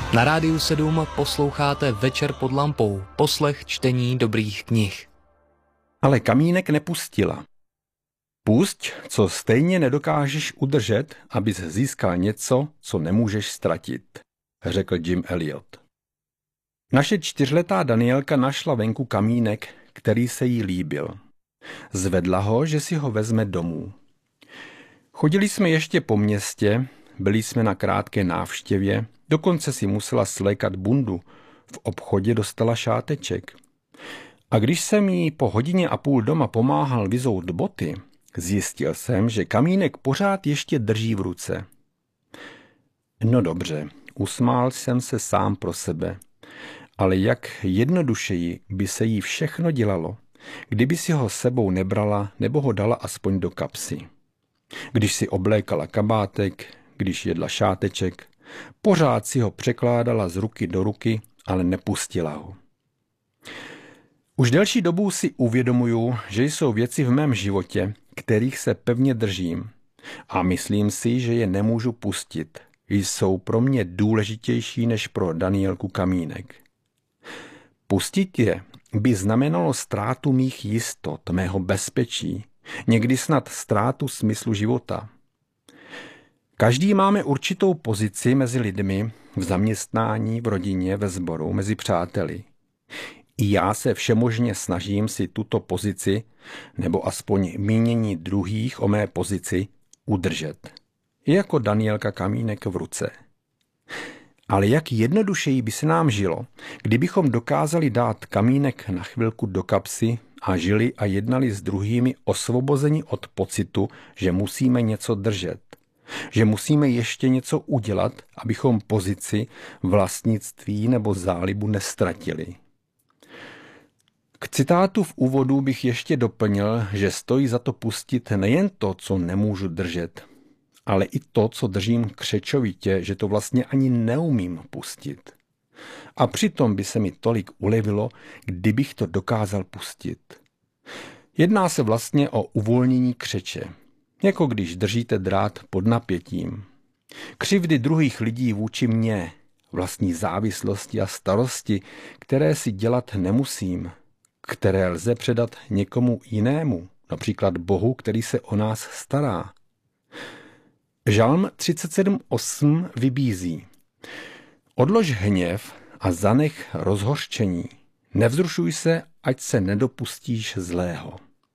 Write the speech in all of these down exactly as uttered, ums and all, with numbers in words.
Na Rádiu sedm posloucháte Večer pod lampou, poslech čtení dobrých knih. Ale kamínek nepustila. Pusť, co stejně nedokážeš udržet, abys získal něco, co nemůžeš ztratit, řekl Jim Elliot. Naše čtyřletá Danielka našla venku kamínek, který se jí líbil. Zvedla ho, že si ho vezme domů. Chodili jsme ještě po městě, byli jsme na krátké návštěvě, dokonce si musela svlékat bundu, v obchodě dostala šáteček. A když jsem jí po hodině a půl doma pomáhal vyzout boty, zjistil jsem, že kamínek pořád ještě drží v ruce. No dobře, usmál jsem se sám pro sebe, ale jak jednodušeji by se jí všechno dělalo, kdyby si ho sebou nebrala nebo ho dala aspoň do kapsy. Když si oblékala kabátek, když jedla šáteček, pořád si ho překládala z ruky do ruky, ale nepustila ho. Už delší dobu si uvědomuju, že jsou věci v mém životě, kterých se pevně držím a myslím si, že je nemůžu pustit. Jsou pro mě důležitější než pro Danielku kamínek. Pustit je by znamenalo ztrátu mých jistot, mého bezpečí, někdy snad ztrátu smyslu života. Každý máme určitou pozici mezi lidmi, v zaměstnání, v rodině, ve sboru, mezi přáteli. I já se všemožně snažím si tuto pozici, nebo aspoň mínění druhých o mé pozici, udržet. Jako Danielka kamínek v ruce. Ale jak jednodušeji by se nám žilo, kdybychom dokázali dát kamínek na chvilku do kapsy a žili a jednali s druhými osvobozeni od pocitu, že musíme něco držet. Že musíme ještě něco udělat, abychom pozici, vlastnictví nebo zálibu nestratili. K citátu v úvodu bych ještě doplnil, že stojí za to pustit nejen to, co nemůžu držet, ale i to, co držím křečovitě, že to vlastně ani neumím pustit. A přitom by se mi tolik ulevilo, kdybych to dokázal pustit. Jedná se vlastně o uvolnění křeče, jako když držíte drát pod napětím. Křivdy druhých lidí vůči mně, vlastní závislosti a starosti, které si dělat nemusím, které lze předat někomu jinému, například Bohu, který se o nás stará. Žalm třicet sedm osm vybízí: Odlož hněv a zanech rozhořčení. Nevzrušuj se, ať se nedopustíš zlého.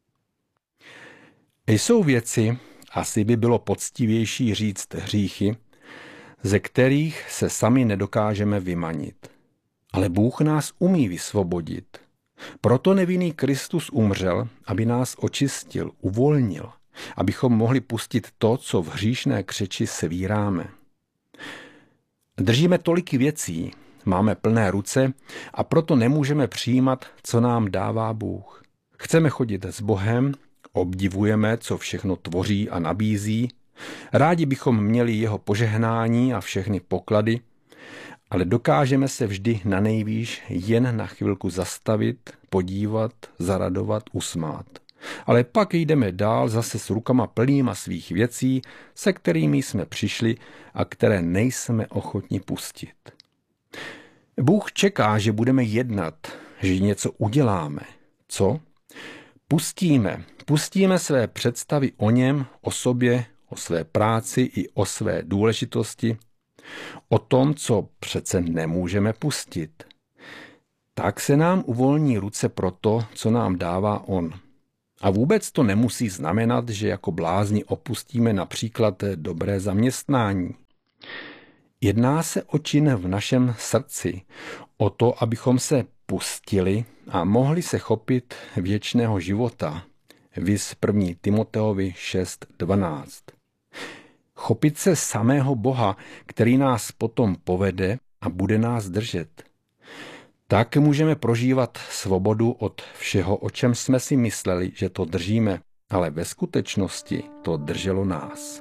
Jsou věci, asi by bylo poctivější říct hříchy, ze kterých se sami nedokážeme vymanit. Ale Bůh nás umí vysvobodit. Proto nevinný Kristus umřel, aby nás očistil, uvolnil, abychom mohli pustit to, co v hříšné křeči svíráme. Držíme tolik věcí, máme plné ruce a proto nemůžeme přijímat, co nám dává Bůh. Chceme chodit s Bohem, obdivujeme, co všechno tvoří a nabízí, rádi bychom měli jeho požehnání a všechny poklady, ale dokážeme se vždy na nejvýš jen na chvilku zastavit, podívat, zaradovat, usmát. Ale pak jdeme dál zase s rukama plnýma svých věcí, se kterými jsme přišli a které nejsme ochotni pustit. Bůh čeká, že budeme jednat, že něco uděláme. Co? Pustíme. Pustíme své představy o něm, o sobě, o své práci i o své důležitosti, o tom, co přece nemůžeme pustit. Tak se nám uvolní ruce pro to, co nám dává on. A vůbec to nemusí znamenat, že jako blázni opustíme například dobré zaměstnání. Jedná se o čin v našem srdci, o to, abychom se pustili a mohli se chopit věčného života. Viz první Timoteovi šest dvanáct. Chopit se samého Boha, který nás potom povede a bude nás držet. Tak můžeme prožívat svobodu od všeho, o čem jsme si mysleli, že to držíme, ale ve skutečnosti to drželo nás.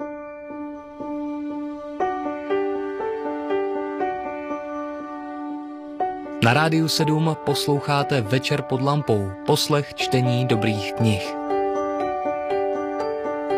Na Rádiu sedm posloucháte Večer pod lampou, poslech čtení dobrých knih.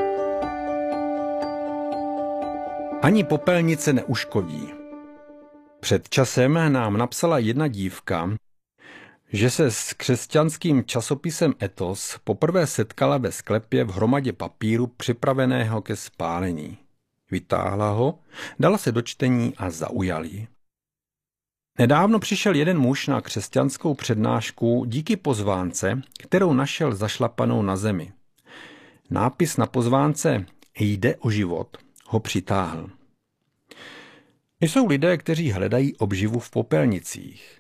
Ani popelnice neuškodí. Před časem nám napsala jedna dívka, že se s křesťanským časopisem Etos poprvé setkala ve sklepě v hromadě papíru připraveného ke spálení. Vytáhla ho, dala se do čtení a zaujal ji. Nedávno přišel jeden muž na křesťanskou přednášku díky pozvánce, kterou našel zašlapanou na zemi. Nápis na pozvánce "Jde o život" ho přitáhl. Jsou lidé, kteří hledají obživu v popelnicích.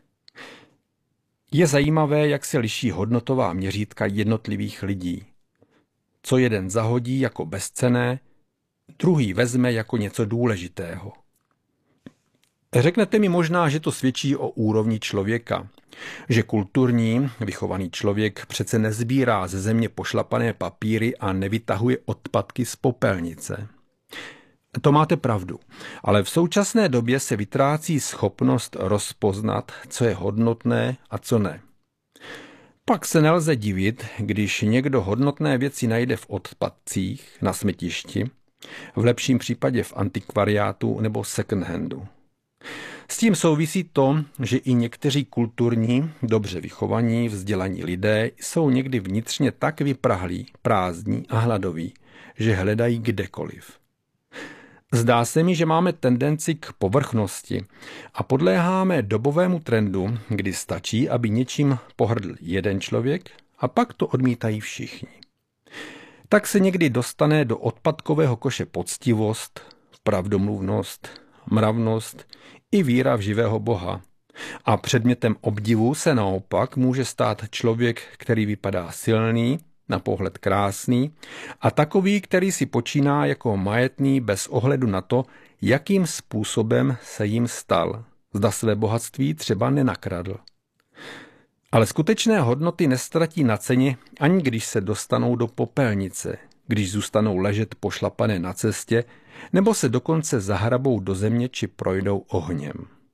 Je zajímavé, jak se liší hodnotová měřítka jednotlivých lidí. Co jeden zahodí jako bezcenné, druhý vezme jako něco důležitého. Řeknete mi možná, že to svědčí o úrovni člověka, že kulturní, vychovaný člověk přece nezbírá ze země pošlapané papíry a nevytahuje odpadky z popelnice. To máte pravdu, ale v současné době se vytrácí schopnost rozpoznat, co je hodnotné a co ne. Pak se nelze divit, když někdo hodnotné věci najde v odpadcích, na smetišti, v lepším případě v antikvariátu nebo second handu. S tím souvisí to, že i někteří kulturní, dobře vychovaní, vzdělaní lidé jsou někdy vnitřně tak vyprahlí, prázdní a hladoví, že hledají kdekoliv. Zdá se mi, že máme tendenci k povrchnosti a podléháme dobovému trendu, kdy stačí, aby něčím pohrdl jeden člověk a pak to odmítají všichni. Tak se někdy dostane do odpadkového koše poctivost, pravdomluvnost, mravnost i víra v živého Boha. A předmětem obdivu se naopak může stát člověk, který vypadá silný, na pohled krásný a takový, který si počíná jako majetný bez ohledu na to, jakým způsobem se jim stal. Zda své bohatství třeba nenakradl. Ale skutečné hodnoty nestratí na ceně, ani když se dostanou do popelnice, když zůstanou ležet pošlapané na cestě, nebo se dokonce zahrabou do země či projdou ohněm.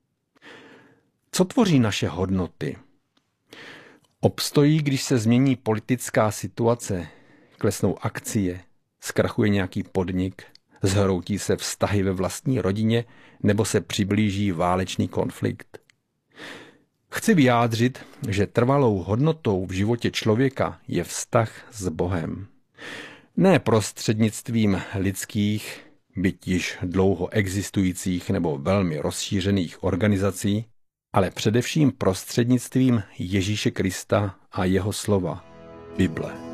Co tvoří naše hodnoty? Obstojí, když se změní politická situace, klesnou akcie, zkrachuje nějaký podnik, zhroutí se vztahy ve vlastní rodině nebo se přiblíží válečný konflikt. Chci vyjádřit, že trvalou hodnotou v životě člověka je vztah s Bohem. Ne prostřednictvím lidských, byť již dlouho existujících nebo velmi rozšířených organizací, ale především prostřednictvím Ježíše Krista a jeho slova, Bible.